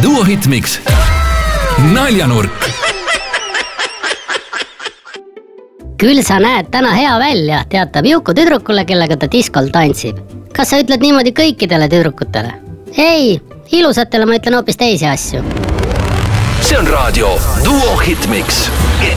Duo Hitmix naljanurk. Küll sa näed täna hea välja, teatab Juku tüdrukule, kellega ta diskol tantsib. Kas sa ütled niimoodi kõikidele tüdrukutele? Ei, ilusatele ma ütlen hoopis teisi asju. See on raadio Duo Hitmix.